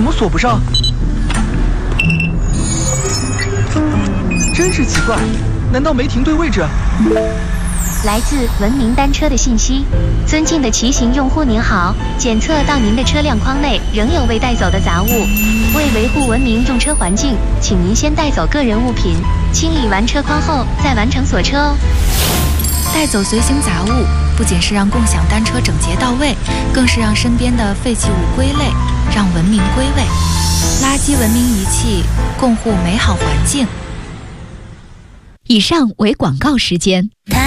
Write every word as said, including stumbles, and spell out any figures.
么锁不上？真是奇怪，难道没停对位置？ 来自文明单车的信息，尊敬的骑行用户您好，检测到您的车辆框内仍有未带走的杂物，为维护文明用车环境，请您先带走个人物品，清理完车框后再完成锁车哦。 带走随行杂物，不仅是让共享单车整洁到位，更是让身边的废弃物归类，让文明归位。垃圾文明遗弃，共护美好环境。 以上为广告时间。